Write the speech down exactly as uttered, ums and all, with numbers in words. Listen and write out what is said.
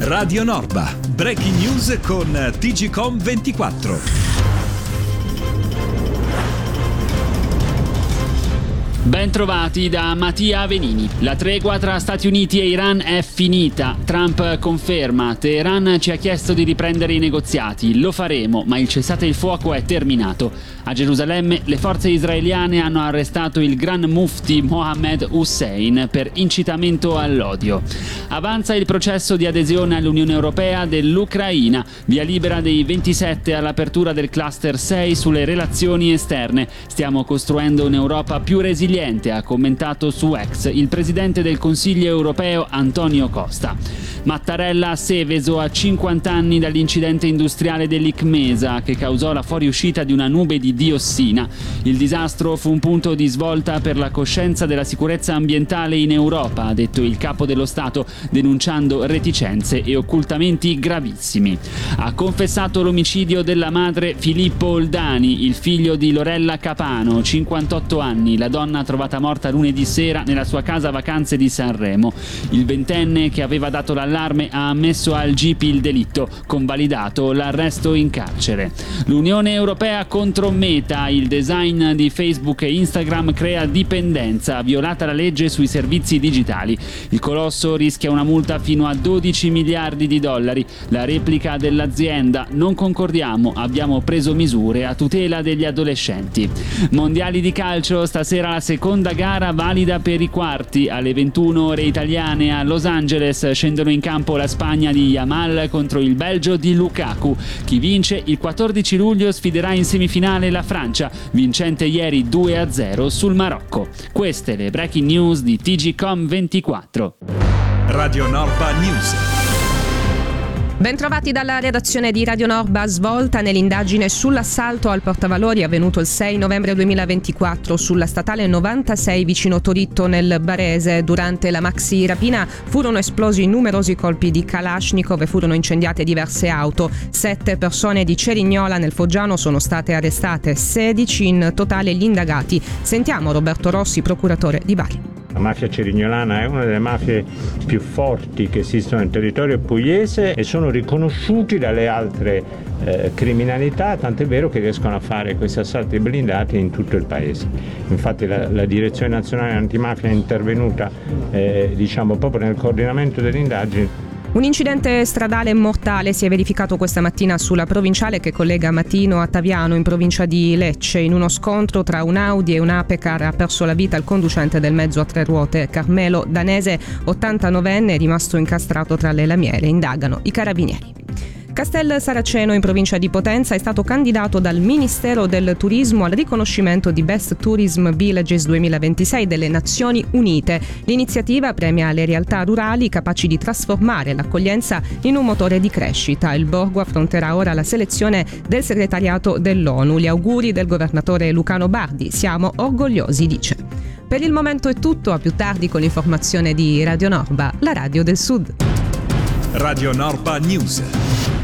Radio Norba, breaking news con T G Com ventiquattro. Ben trovati da Mattia Venini. La tregua tra Stati Uniti e Iran è finita. Trump conferma: Teheran ci ha chiesto di riprendere i negoziati. Lo faremo, ma il cessate il fuoco è terminato. A Gerusalemme le forze israeliane hanno arrestato il Gran Mufti Mohammed Hussein per incitamento all'odio. Avanza il processo di adesione all'Unione Europea dell'Ucraina. Via libera dei ventisette all'apertura del cluster sei sulle relazioni esterne. Stiamo costruendo un'Europa più resiliente, ha commentato su X il presidente del Consiglio europeo Antonio Costa. Mattarella a Seveso a cinquanta anni dall'incidente industriale dell'Icmesa che causò la fuoriuscita di una nube di diossina. Il disastro fu un punto di svolta per la coscienza della sicurezza ambientale in Europa, ha detto il capo dello Stato, denunciando reticenze e occultamenti gravissimi. Ha confessato l'omicidio della madre Filippo Oldani, il figlio di Lorella Capano, cinquantotto anni, la donna trovata morta lunedì sera nella sua casa vacanze di Sanremo. Il ventenne, che aveva dato l'allarme, ha ammesso al G P il delitto, convalidato l'arresto in carcere. L'Unione Europea contro Meta, il design di Facebook e Instagram crea dipendenza, violata la legge sui servizi digitali. Il colosso rischia una multa fino a dodici miliardi di dollari. La replica dell'azienda: non concordiamo, abbiamo preso misure a tutela degli adolescenti. Mondiali di calcio, stasera la seconda gara valida per i quarti. Alle ventuno ore italiane a Los Angeles scendono in campo la Spagna di Yamal contro il Belgio di Lukaku. Chi vince il quattordici luglio sfiderà in semifinale la Francia, vincente ieri due a zero sul Marocco. Queste le breaking news di T G Com ventiquattro. Radio Norba News. Bentrovati dalla redazione di Radio Norba. Svolta nell'indagine sull'assalto al portavalori avvenuto il sei novembre duemilaventiquattro sulla statale novantasei vicino Toritto nel Barese. Durante la maxi rapina furono esplosi numerosi colpi di Kalashnikov e furono incendiate diverse auto. Sette persone di Cerignola nel Foggiano sono state arrestate, sedici in totale gli indagati. Sentiamo Roberto Rossi, procuratore di Bari. La mafia cerignolana è una delle mafie più forti che esistono nel territorio pugliese e sono riconosciuti dalle altre eh, criminalità, tant'è vero che riescono a fare questi assalti blindati in tutto il paese. Infatti la, la Direzione Nazionale Antimafia è intervenuta eh, diciamo proprio nel coordinamento delle indagini. Un incidente stradale mortale si è verificato questa mattina sulla provinciale che collega Matino a Taviano in provincia di Lecce. In uno scontro tra un Audi e un Apecar ha perso la vita il conducente del mezzo a tre ruote. Carmelo Danese, ottantanovenne, è rimasto incastrato tra le lamiere. Indagano i carabinieri. Castel Saraceno in provincia di Potenza è stato candidato dal Ministero del Turismo al riconoscimento di Best Tourism Villages duemilaventisei delle Nazioni Unite. L'iniziativa premia le realtà rurali capaci di trasformare l'accoglienza in un motore di crescita. Il borgo affronterà ora la selezione del segretariato dell'ONU. Gli auguri del governatore Lucano Bardi. Siamo orgogliosi, dice. Per il momento è tutto, a più tardi con l'informazione di Radio Norba, la radio del Sud. Radio Norba News.